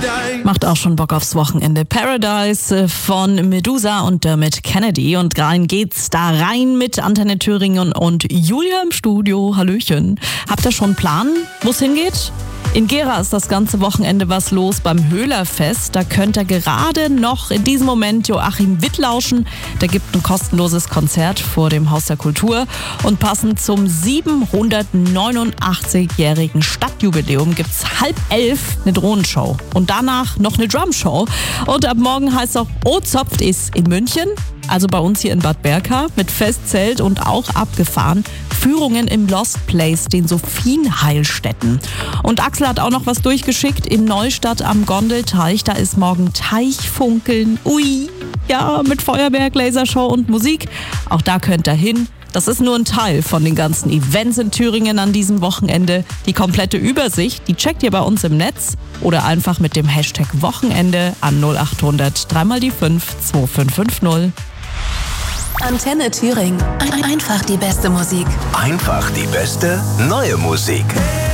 Macht auch schon Bock aufs Wochenende. Paradise von Medusa und Dermot Kennedy. Und rein geht's da rein mit Antenne Thüringen und Julia im Studio. Hallöchen. Habt ihr schon einen Plan, wo es hingeht? In Gera ist das ganze Wochenende was los beim Höhlerfest. Da könnt ihr gerade noch in diesem Moment Joachim Witt lauschen. Der gibt ein kostenloses Konzert vor dem Haus der Kultur. Und passend zum 789-jährigen Stadtjubiläum gibt's 10:30 eine Drohnenshow. Und danach noch eine Drumshow. Und ab morgen heißt auch O-Zopft ist in München. Also bei uns hier in Bad Berka mit Festzelt und auch abgefahren. Führungen im Lost Place, den Sophienheilstätten. Und Axel hat auch noch was durchgeschickt in Neustadt am Gondelteich. Da ist morgen Teichfunkeln. Ui, ja, mit Feuerwerk, Lasershow und Musik. Auch da könnt ihr hin. Das ist nur ein Teil von den ganzen Events in Thüringen an diesem Wochenende. Die komplette Übersicht, die checkt ihr bei uns im Netz oder einfach mit dem Hashtag Wochenende an 0800 3 mal die 5 2550. Antenne Thüringen. Einfach die beste Musik. Einfach die beste neue Musik.